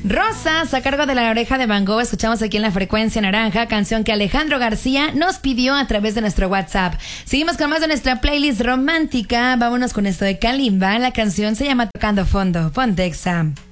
Rosas, a cargo de La Oreja de Van Gogh, escuchamos aquí en La Frecuencia Naranja, canción que Alejandro García nos pidió a través de nuestro WhatsApp. Seguimos con más de nuestra playlist romántica. Vámonos con esto de Kalimba. La canción se llama Tocando Fondo. Ponte Exa.